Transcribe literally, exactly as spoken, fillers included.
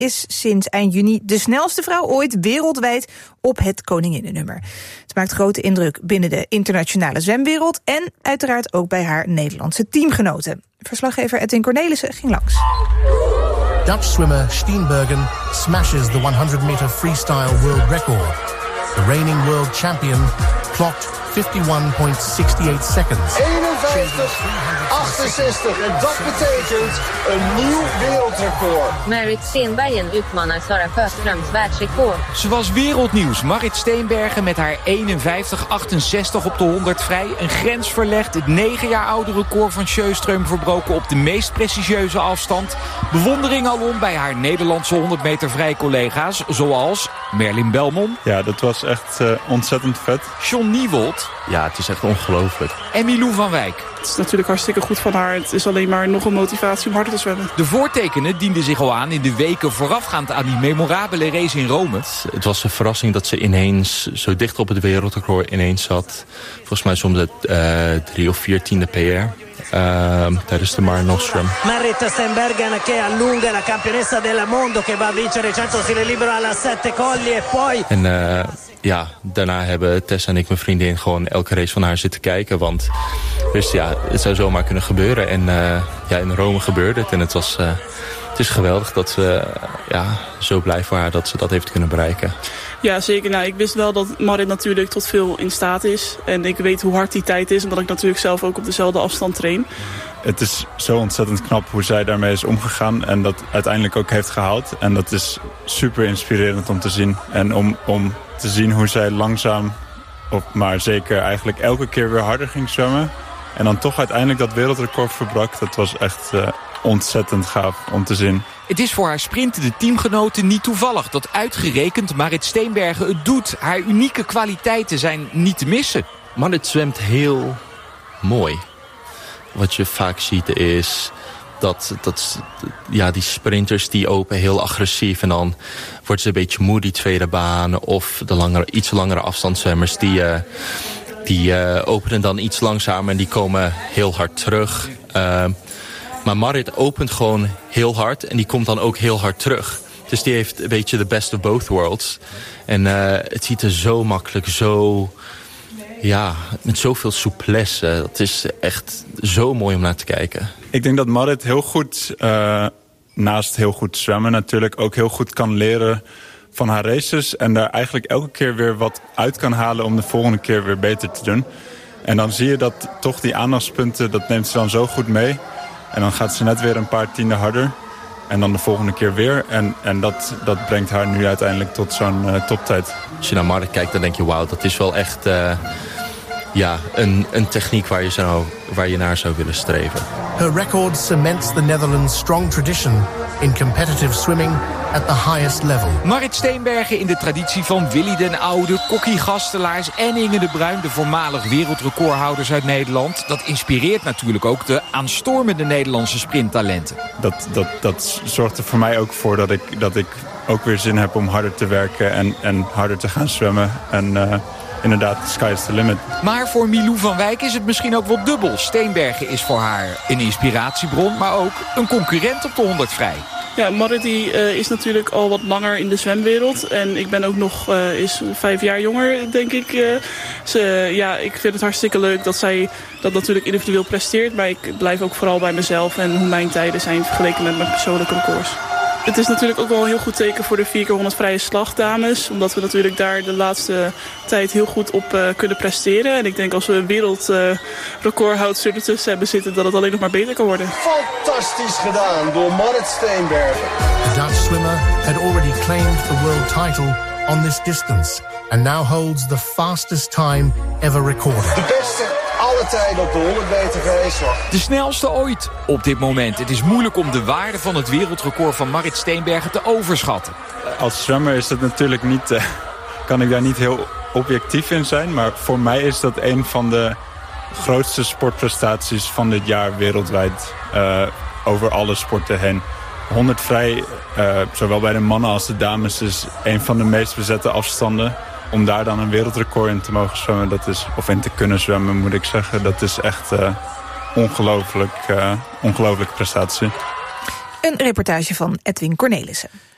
is sinds eind juni de snelste vrouw ooit wereldwijd op het koninginnennummer. Het maakt grote indruk binnen de internationale zwemwereld en uiteraard ook bij haar Nederlandse teamgenoten. Verslaggever Edwin Cornelissen ging langs. Dutch swimmer Steenbergen smashes the hundred meter freestyle world record. The reigning world champion clocked fifty-one point six eight seconds. eenenvijftig achtenzestig en dat betekent een nieuw wereldrecord. Marit Steenbergen utmanar Sara Sjöströms världsrekord. Ze was wereldnieuws. Marit Steenbergen met haar eenenvijftig achtenzestig op de honderd vrij. Een grens verlegd. Het negen jaar oude record van Sjöström verbroken op de meest prestigieuze afstand. Bewondering alom bij haar Nederlandse honderd meter vrij collega's. Zoals Merlin Belmont. Ja, dat was echt uh, ontzettend vet. John Niewold. Ja, het is echt ongelooflijk. En Milou van Wijk. Het is natuurlijk hartstikke goed van haar. Het is alleen maar nog een motivatie om harder te zwemmen. De voortekenen dienden zich al aan in de weken voorafgaand aan die memorabele race in Rome. Het was een verrassing dat ze ineens zo dicht op het wereldrecord ineens zat. Volgens mij soms het uh, drie of vier tiende P R. Uh, tijdens de Mare Nostrum. Marit Steenbergen che allunga la campionessa del mondo che va a vincere cento stile libero alla sette colli e poi... En uh, ja, daarna hebben Tess en ik, mijn vriendin, gewoon elke race van haar zitten kijken. Want dus ja, het zou zomaar kunnen gebeuren. En uh, ja, in Rome gebeurde het. En het was... Uh, het is geweldig dat ze uh, ja, zo blij voor haar dat ze dat heeft kunnen bereiken. Ja, zeker. Nou, ik wist wel dat Marit natuurlijk tot veel in staat is. En ik weet hoe hard die tijd is. Omdat ik natuurlijk zelf ook op dezelfde afstand train. Het is zo ontzettend knap hoe zij daarmee is omgegaan. En dat uiteindelijk ook heeft gehaald. En dat is super inspirerend om te zien. En om, om te zien hoe zij langzaam, op, maar zeker eigenlijk elke keer weer harder ging zwemmen. En dan toch uiteindelijk dat wereldrecord verbrak. Dat was echt uh, ontzettend gaaf om te zien. Het is voor haar sprintende teamgenoten niet toevallig dat uitgerekend Marit Steenbergen het doet. Haar unieke kwaliteiten zijn niet te missen. Marit zwemt heel mooi. Wat je vaak ziet is dat, dat ja, die sprinters die open heel agressief. En dan wordt ze een beetje moe die tweede baan. Of de langere, iets langere afstandszwemmers die, uh, die uh, openen dan iets langzamer en die komen heel hard terug. Uh, Maar Marit opent gewoon heel hard en die komt dan ook heel hard terug. Dus die heeft een beetje de best of both worlds. En uh, het ziet er zo makkelijk, zo... Ja, met zoveel souplesse. Het is echt zo mooi om naar te kijken. Ik denk dat Marit heel goed, uh, naast heel goed zwemmen natuurlijk, ook heel goed kan leren van haar races. En daar eigenlijk elke keer weer wat uit kan halen om de volgende keer weer beter te doen. En dan zie je dat toch die aandachtspunten, dat neemt ze dan zo goed mee. En dan gaat ze net weer een paar tienden harder. En dan de volgende keer weer. En, en dat, dat brengt haar nu uiteindelijk tot zo'n uh, toptijd. Als je naar Marit kijkt, dan denk je, wauw, dat is wel echt uh, ja, een, een techniek waar je, zou, waar je naar zou willen streven. Her record cements the Netherlands' strong tradition in competitive swimming at the highest level. Marit Steenbergen in de traditie van Willy den Oude, Kokkie Gastelaars en Inge de Bruin, de voormalig wereldrecordhouders uit Nederland. Dat inspireert natuurlijk ook de aanstormende Nederlandse sprinttalenten. Dat, dat, dat zorgt er voor mij ook voor dat ik, dat ik ook weer zin heb om harder te werken en, en harder te gaan zwemmen. En uh, inderdaad, the sky is the limit. Maar voor Milou van Wijk is het misschien ook wel dubbel. Steenbergen is voor haar een inspiratiebron, maar ook een concurrent op de honderd vrij. Ja, Marit die, uh, is natuurlijk al wat langer in de zwemwereld. En ik ben ook nog uh, is vijf jaar jonger, denk ik. Uh, ze, ja, ik vind het hartstikke leuk dat zij dat natuurlijk individueel presteert. Maar ik blijf ook vooral bij mezelf en hoe mijn tijden zijn vergeleken met mijn persoonlijke records. Het is natuurlijk ook wel een heel goed teken voor de vier keer honderd vrije slagdames. Omdat we natuurlijk daar de laatste tijd heel goed op uh, kunnen presteren. En ik denk als we een wereldrecordhoudster uh, ertussen hebben zitten, dat het alleen nog maar beter kan worden. Fantastisch gedaan door Marit Steenbergen. The Dutch swimmer had already claimed the world title on this distance. And now holds the fastest time ever recorded. De beste alle tijden op de honderd meter vrije slag. De snelste ooit op dit moment. Het is moeilijk om de waarde van het wereldrecord van Marit Steenbergen te overschatten. Als zwemmer is dat natuurlijk niet, uh, kan ik daar niet heel objectief in zijn. Maar voor mij is dat een van de grootste sportprestaties van dit jaar wereldwijd. Uh, over alle sporten heen. honderd vrij, uh, zowel bij de mannen als de dames, is een van de meest bezette afstanden. Om daar dan een wereldrecord in te mogen zwemmen, dat is, of in te kunnen zwemmen moet ik zeggen, dat is echt uh, ongelooflijk, uh, ongelooflijke prestatie. Een reportage van Edwin Cornelissen.